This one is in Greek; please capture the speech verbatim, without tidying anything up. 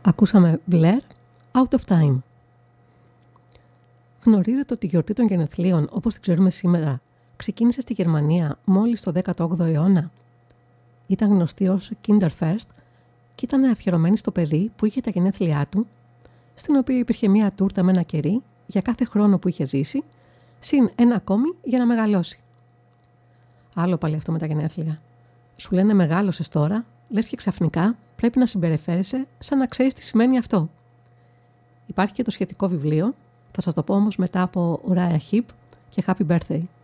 Ακούσαμε Blair, Out of Time. Γνωρίζετε ότι η γιορτή των γενεθλίων, όπως την ξέρουμε σήμερα, ξεκίνησε στη Γερμανία μόλις το δέκατο όγδοο αιώνα. Ήταν γνωστή ως Kinderfest και ήταν αφιερωμένη στο παιδί που είχε τα γενέθλιά του, στην οποία υπήρχε μία τούρτα με ένα κερί για κάθε χρόνο που είχε ζήσει, συν ένα ακόμη για να μεγαλώσει. Άλλο πάλι αυτό με τα γενέθλια. Σου λένε μεγάλωσες τώρα, λες και ξαφνικά πρέπει να συμπεριφέρεσαι σαν να ξέρεις τι σημαίνει αυτό. Υπάρχει και το σχετικό βιβλίο, θα σας το πω όμως μετά από Uriah Heep και Happy Birthday.